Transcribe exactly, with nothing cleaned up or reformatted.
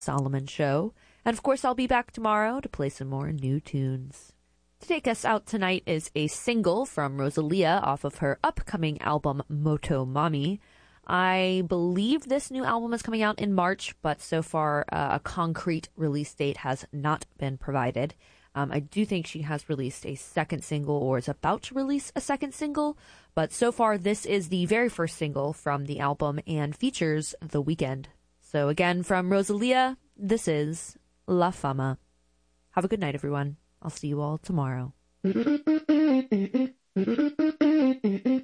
Solomon Show. And of course, I'll be back tomorrow to play some more new tunes. To take us out tonight is a single from Rosalia off of her upcoming album Moto Mami. I believe this new album is coming out in March, but so far uh, a concrete release date has not been provided. Um, I do think she has released a second single or is about to release a second single, but so far this is the very first single from the album and features The Weeknd. So again, from Rosalia, this is La Fama. Have a good night, everyone. I'll see you all tomorrow.